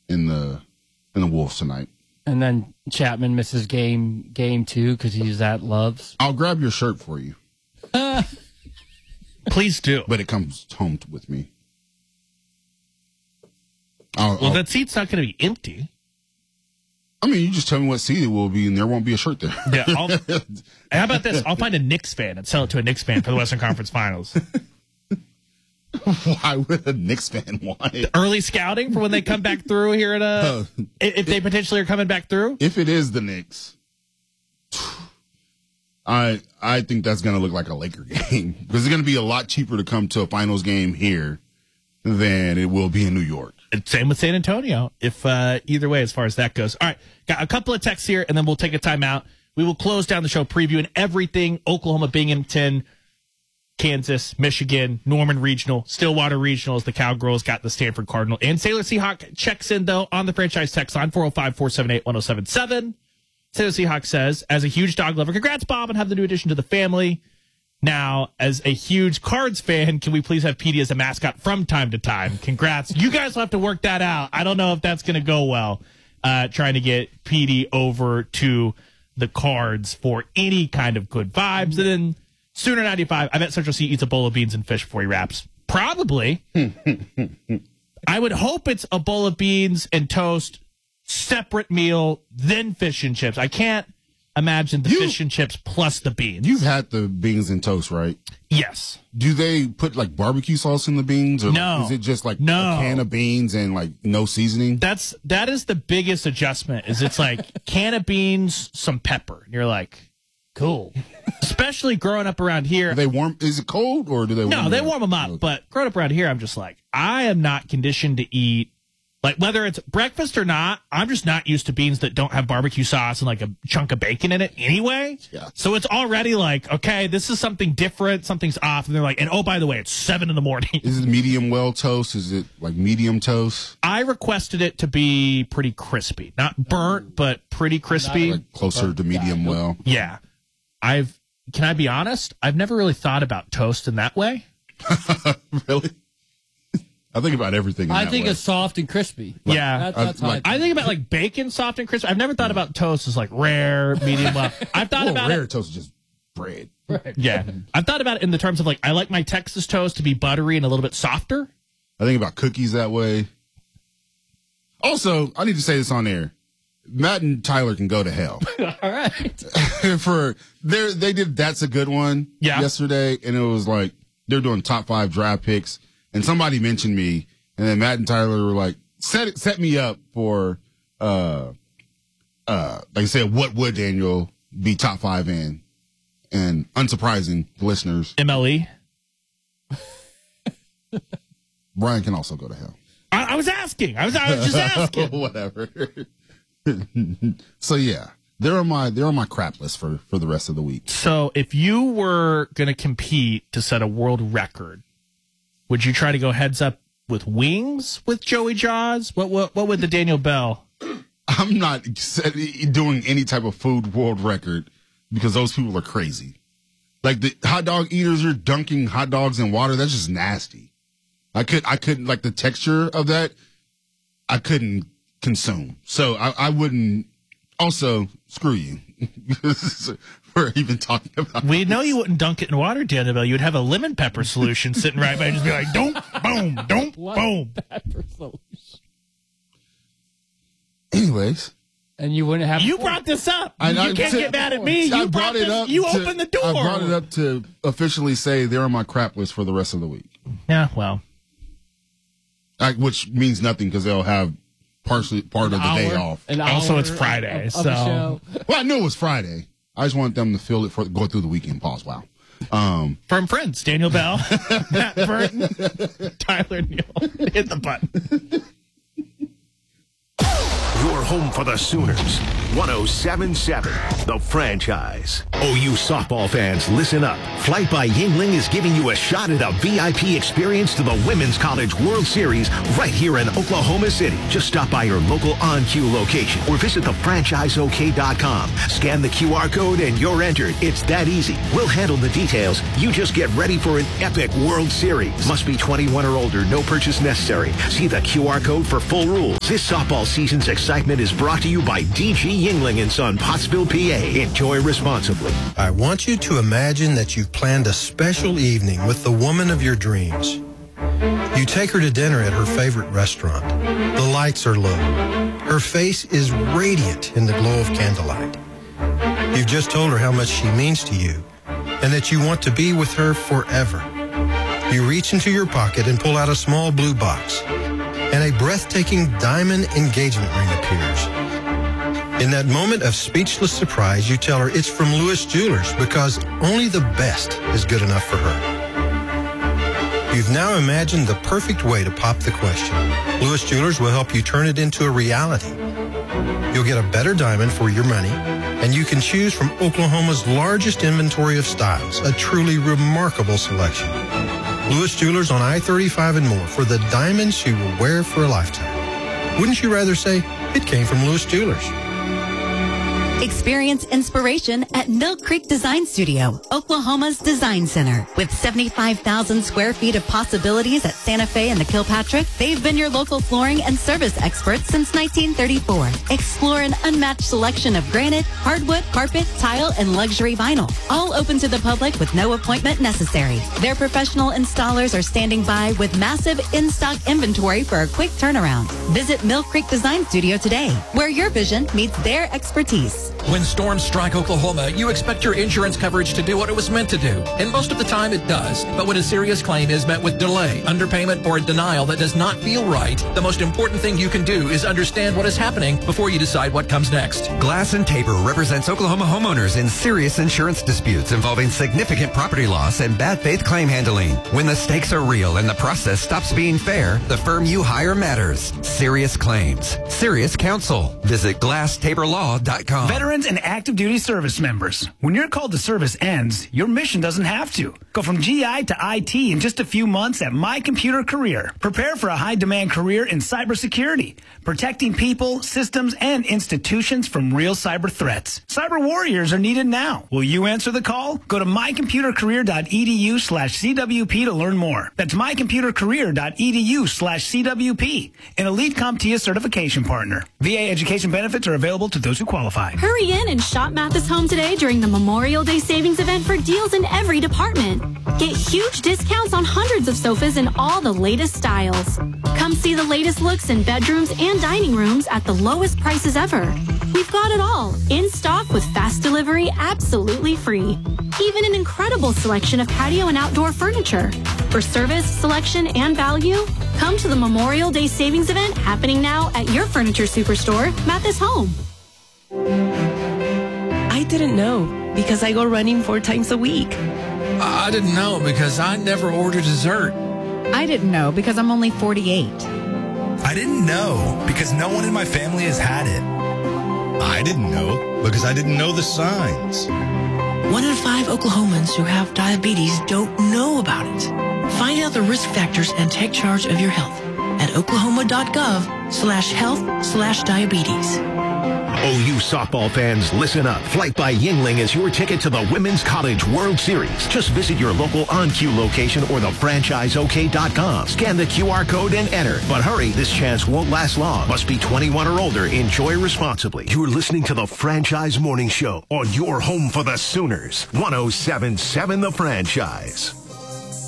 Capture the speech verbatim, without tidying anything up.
in the in the Wolves tonight. And then Chapman misses game game two because he's at Love's. I'll grab your shirt for you. Uh, Please do. But it comes home t- with me. I'll, well, I'll, that seat's not going to be empty. I mean, you just tell me what seat it will be, and there won't be a shirt there. Yeah. I'll, how about this? I'll find a Knicks fan and sell it to a Knicks fan for the Western Conference Finals. Why would a Knicks fan want it? Early scouting for when they come back through here at a. Uh, if they potentially are coming back through. If it is the Knicks, I I think that's going to look like a Laker game because it's going to be a lot cheaper to come to a finals game here than it will be in New York. Same with San Antonio. If uh, either way, as far as that goes. All right, got a couple of texts here, and then we'll take a timeout. We will close down the show previewing everything Oklahoma, Binghamton, Kansas, Michigan, Norman Regional, Stillwater Regionals. The Cowgirls got the Stanford Cardinal. And Sailor Seahawk checks in, though, on the franchise text line, four oh five, four seven eight, one oh seven seven. Sailor Seahawk says, as a huge dog lover, congrats, Bob, on having the new addition to the family. Now, as a huge Cards fan, can we please have Petey as a mascot from time to time? Congrats. You guys will have to work that out. I don't know if that's going to go well, uh, trying to get Petey over to the Cards for any kind of good vibes. And then Sooner ninety-five, I bet Central C eats a bowl of beans and fish before he wraps. Probably. I would hope it's a bowl of beans and toast, separate meal, then fish and chips. I can't imagine the you, fish and chips plus the beans. You've had the beans and toast, right? Yes. Do they put like barbecue sauce in the beans? Or no. Like, is it just like no. a can of beans and like no seasoning? That's that is the biggest adjustment. Is it's like can of beans, some pepper. And you're like, cool. Especially growing up around here. Are they warm? Is it cold or do they? No, warm they up? warm them up. Okay. But growing up around here, I'm just like, I am not conditioned to eat. Like, whether it's breakfast or not, I'm just not used to beans that don't have barbecue sauce and, like, a chunk of bacon in it anyway. Yeah. So it's already like, okay, this is something different. Something's off. And they're like, and oh, by the way, it's seven in the morning. Is it medium well toast? Is it, like, medium toast? I requested it to be pretty crispy. Not burnt, but pretty crispy. Like closer to medium well. Yeah. I've, can I be honest? I've never really thought about toast in that way. Really? I think about everything in I that think way. it's soft and crispy. Like, yeah. That, that's I, how like, I, I think about like bacon, soft and crispy. I've never thought about toast as like rare, medium well. I've thought well, about rare it. toast is just bread. Right. Yeah. I've thought about it in the terms of like, I like my Texas toast to be buttery and a little bit softer. I think about cookies that way. Also, I need to say this on air. Matt and Tyler can go to hell. All right. For they they did That's a Good One yeah. yesterday, and it was like they're doing top five draft picks, and somebody mentioned me, and then Matt and Tyler were like, set it, set me up for, uh, uh, like I said, what would Daniel be top five in? And unsurprising, listeners, M L E. Brian can also go to hell. I, I was asking. I was I was just asking. Whatever. So yeah, they're on my they're on my crap list for, for the rest of the week. So if you were going to compete to set a world record, would you try to go heads up with wings with Joey Jaws? What what what would the Daniel Bell? I'm not doing any type of food world record because those people are crazy. Like the hot dog eaters are dunking hot dogs in water. That's just nasty. I could I couldn't like the texture of that. I couldn't consume. So I, I wouldn't. Also, screw you. We're even talking about. We know you wouldn't dunk it in water, Daniel Bell. You'd have a lemon pepper solution sitting right by, and just be like, "Don't, boom, don't, boom." Pepper solution. Anyways, and you wouldn't have. You brought this up. I, you I, can't to, get mad at me. I You brought it this, up. You to, opened the door. I brought it up to officially say they're on my crap list for the rest of the week. Yeah, well, I, which means nothing because they'll have partially part An of the hour, day off. Also, it's Friday, of, of so well, I knew it was Friday. I just want them to feel it for go through the weekend. Pause. Wow. Um, Firm friends, Daniel Bell, Matt Burton, Tyler Neal. Hit the button. You're home for the Sooners. one oh seven point seven, The Franchise. O U softball fans, listen up. Flight by Yingling is giving you a shot at a V I P experience to the Women's College World Series right here in Oklahoma City. Just stop by your local on-cue location or visit the franchise O K dot com. Scan the Q R code and you're entered. It's that easy. We'll handle the details. You just get ready for an epic World Series. Must be twenty-one or older. No purchase necessary. See the Q R code for full rules. This softball season's excitement is brought to you by D G Yingling and Son, Pottsville, P A. Enjoy responsibly. I want you to imagine that you've planned a special evening with the woman of your dreams. You take her to dinner at her favorite restaurant. The lights are low. Her face is radiant in the glow of candlelight. You've just told her how much she means to you and that you want to be with her forever. You reach into your pocket and pull out a small blue box, and a breathtaking diamond engagement ring appears. In that moment of speechless surprise, you tell her it's from Lewis Jewelers because only the best is good enough for her. You've now imagined the perfect way to pop the question. Lewis Jewelers will help you turn it into a reality. You'll get a better diamond for your money, and you can choose from Oklahoma's largest inventory of styles, a truly remarkable selection. Lewis Jewelers on I thirty-five and more for the diamonds she will wear for a lifetime. Wouldn't you rather say it came from Lewis Jewelers? Experience inspiration at Mill Creek Design Studio, Oklahoma's design center. With seventy-five thousand square feet of possibilities at Santa Fe and the Kilpatrick, they've been your local flooring and service experts since nineteen thirty-four. Explore an unmatched selection of granite, hardwood, carpet, tile, and luxury vinyl. All open to the public with no appointment necessary. Their professional installers are standing by with massive in-stock inventory for a quick turnaround. Visit Mill Creek Design Studio today, where your vision meets their expertise. When storms strike Oklahoma, you expect your insurance coverage to do what it was meant to do. And most of the time it does. But when a serious claim is met with delay, underpayment, or a denial that does not feel right, the most important thing you can do is understand what is happening before you decide what comes next. Glass and Tabor represents Oklahoma homeowners in serious insurance disputes involving significant property loss and bad faith claim handling. When the stakes are real and the process stops being fair, the firm you hire matters. Serious claims. Serious counsel. Visit glass tabor law dot com. Veterans and active duty service members, when your call to service ends, your mission doesn't have to. Go from G I to I T in just a few months at My Computer Career. Prepare for a high-demand career in cybersecurity, protecting people, systems, and institutions from real cyber threats. Cyber warriors are needed now. Will you answer the call? Go to my computer career dot e d u slash c w p to learn more. That's my computer career dot e d u slash c w p, an elite CompTIA certification partner. V A education benefits are available to those who qualify. Hurry in and shop Mathis Home today during the Memorial Day Savings Event for deals in every department. Get huge discounts on hundreds of sofas in all the latest styles. Come see the latest looks in bedrooms and dining rooms at the lowest prices ever. We've got it all, in stock with fast delivery absolutely free. Even an incredible selection of patio and outdoor furniture. For service, selection, and value, come to the Memorial Day Savings Event happening now at your furniture superstore, Mathis Home. I didn't know because I go running four times a week. I didn't know because I never order dessert. I didn't know because I'm only forty-eight. I didn't know because no one in my family has had it. I didn't know because I didn't know the signs. One in five Oklahomans who have diabetes don't know about it. Find out the risk factors and take charge of your health at oklahoma dot gov slash health slash diabetes. O U softball fans, listen up. Flight by Yingling is your ticket to the Women's College World Series. Just visit your local on-cue location or the franchise O K dot com. Scan the Q R code and enter. But hurry, this chance won't last long. Must be twenty-one or older. Enjoy responsibly. You're listening to the Franchise Morning Show on your home for the Sooners. one oh seven point seven The Franchise.